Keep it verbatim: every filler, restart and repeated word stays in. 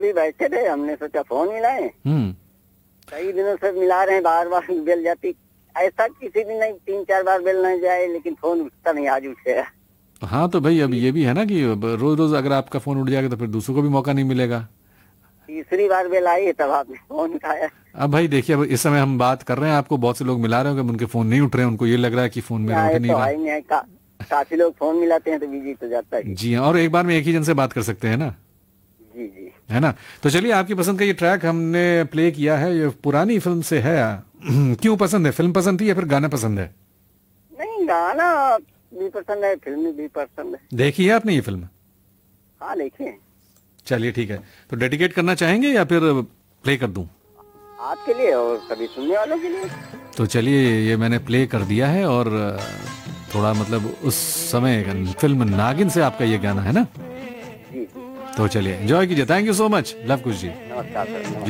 भी बैठे थे, हमने सोचा फोन मिलाएं। हम्म। कई दिनों से मिला रहे हैं, बार बार बेल जाती, ऐसा किसी दिन नहीं, तीन चार बार बेल नहीं जाए लेकिन फोन उठता नहीं, आज उठ गया। हाँ तो भाई अब ये भी है ना कि रोज रोज अगर आपका फोन उठ जाएगा तो फिर दूसरों को भी मौका नहीं मिलेगा। तीसरी बार बेल आई है तब आपने फोन उठाया। अब भाई देखिए, अब इस समय हम बात कर रहे हैं, आपको बहुत से लोग मिला रहे होंगे, उनके फोन नहीं उठ रहे हैं, उनको ये लग रहा है कि फोन मेरा उठ नहीं तो रहा। है नहीं, का, काफी लोग फोन मिलाते हैं तो बिजी तो जाता है। जी हाँ, और एक बार में एक ही जन से बात कर सकते हैं ना। जी जी, है ना। तो चलिए, आपकी पसंद का ये ट्रैक हमने प्ले किया है, ये पुरानी फिल्म से है। क्यों पसंद है? फिल्म पसंद थी या फिर गाना पसंद है? नहीं गाना भी पसंद है, फिल्म भी पसंद है। देखी है आपने ये फिल्म? हाँ देखिए। चलिए ठीक है, तो डेडिकेट करना चाहेंगे या फिर प्ले कर दूं? आपके लिए और सभी सुनने वालों के लिए। तो चलिए, ये मैंने प्ले कर दिया है, और थोड़ा मतलब उस समय फिल्म नागिन से आपका ये गाना है ना। जी, तो चलिए एंजॉय कीजिए। Thank you so much love कुश जी। नमस्कार सर।